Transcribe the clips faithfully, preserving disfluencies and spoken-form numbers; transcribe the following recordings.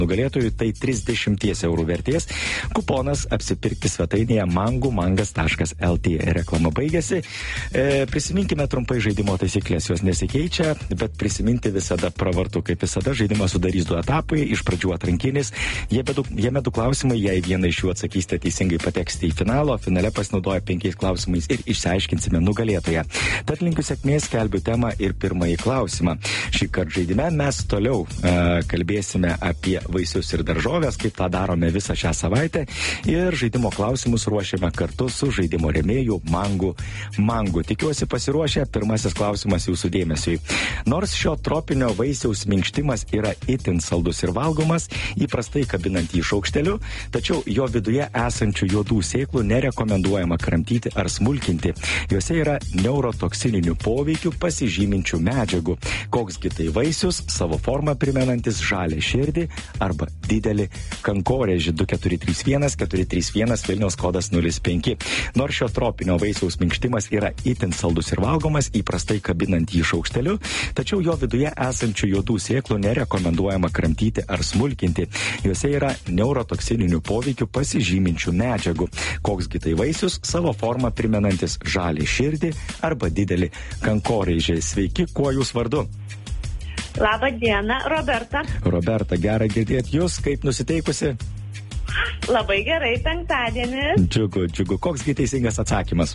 nugalėtojų tai trisdešimt eurų vertės kuponas apsipirkti svetainėje mangu mangas taškas lt. Reklama baigėsi. E, prisiminkime trumpai žaidimo taisyklės, jos nesikeičia, bet prisiminti visada pravartu. Kaip visada, žaidimą sudarys du etapai, iš pradžių atrankinis, jame du klausimai, jei vieną iš jų atsakysite teisingai, pateksite į finalo, finale pasinaudoja penkiais klausimais ir išsiaiškinsime nugalėtoją. Tad linkiu sėkmės, skelbiu temą ir pirmąjį klausimą. Šį kartą žaidime mes toliau e, kalbėsime apie vaisius ir daržovės, kaip tą darome visą šią savaitę, ir žaidimo klausimus ruošiame kartu su žaidimo rėmėju Mangu Mangu. Tikiuosi pasiruošę, pirmasis klausimas jūsų dėmesiui. Nors šio tropinio vaisiaus minkštimas yra itin saldus ir valgomas, įprastai kabinant jį šaukšteliu, tačiau jo viduje esančių juodų sėklų nerekomenduojama kramtyti ar smulkinti. Juose yra neurotoksininių poveikių pasižyminčių medžiagų. Koksgi tai vaisius, savo formą primenantis žalią širdį arba didelį kankorėžį. Du keturi trys vienas keturi trys vienas Vilniaus kodas nulis penki. Nors šio tropinio vaisiaus minkštimas yra itin saldus ir valgomas, įprastai kabinant jį šaukšteliu, tačiau jo viduje esančių juodų sėklų nerekomenduojama kramtyti ar smulkinti. Juose yra neurotoksininių poveikių pasižyminčių medžiagų. Koksgi tai vaisius, savo formą primenantis žalią širdį arba didelį kankorėžį. Sveiki, kuo jūs vardu? Labą dieną, Roberta. Roberta, gera girdėti jūs, kaip nusiteikusi? Labai gerai, penktadienis. Džiugu, džiugu. Koksgi teisingas atsakymas?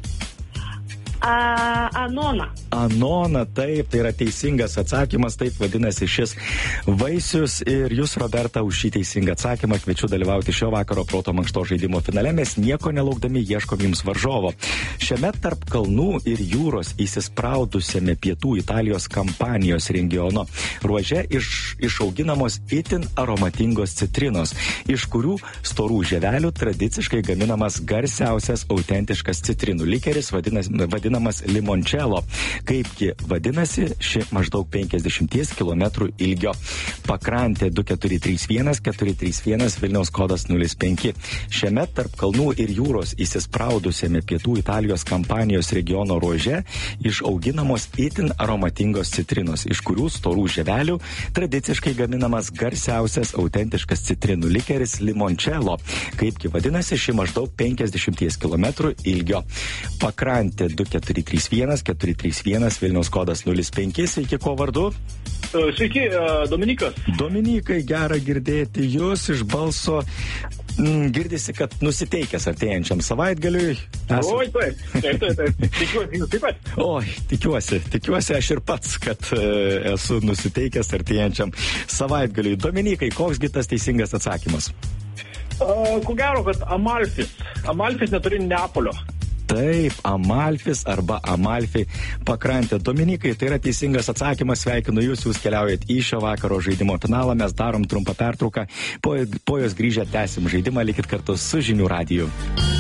A, anona. Anona, taip, tai yra teisingas atsakymas, taip vadinasi šis vaisius. Ir jūs, Roberta, už šį teisingą atsakymą kviečiu dalyvauti šio vakaro proto mankšto žaidimo finale. Mes nieko nelaukdami ieškom jums varžovo. Šiame tarp kalnų ir jūros įsispraudusiame pietų Italijos Kampanijos regiono ruože iš, išauginamos itin aromatingos citrinos, iš kurių storų žievelių tradiciškai gaminamas garsiausias autentiškas citrinų likeris, vadinamas, vadinamas limoncello. Kaipgi vadinasi ši maždaug penkiasdešimt kilometrų ilgio pakrantė? Du keturi trys vienas keturi trys vienas Vilniaus kodas nulis penki. Šiame tarp kalnų ir jūros įsispraudusiame pietų Italijos Kampanijos regiono ruože išauginamos itin aromatingos citrinos, iš kurių storų žievelių tradiciškai gaminamas garsiausias autentiškas citrinų likeris limoncello. Kaipgi vadinasi ši maždaug penkiasdešimt kilometrų ilgio pakrantė? Du keturi trys vienas keturi trys vienas Vilniaus kodas nulis penki. Sveiki, kuo vardu? Sveiki, Dominikas. Dominikai, gera girdėti jūs iš balso. Mm, girdisi, kad nusiteikęs artėjančiam savaitgaliui. Esat... Oi, taip, taip, taip, taip. Tikiuosi, jūs taip pat. Oi, tikiuosi, tikiuosi aš ir pats, kad e, esu nusiteikęs artėjančiam savaitgaliui. Dominikai, koksgi tas teisingas atsakymas? Uh, ko gero, kad Amalfis. Amalfis neturi Neapolio. Taip, Amalfis arba Amalfi pakrantė. Dominikai, tai yra teisingas atsakymas, sveikinu jūs, jūs keliaujat į šio vakaro žaidimo finalą, mes darom trumpą pertrauką, po, po jos grįžę tęsim žaidimą, likit kartu su Žinių radiju.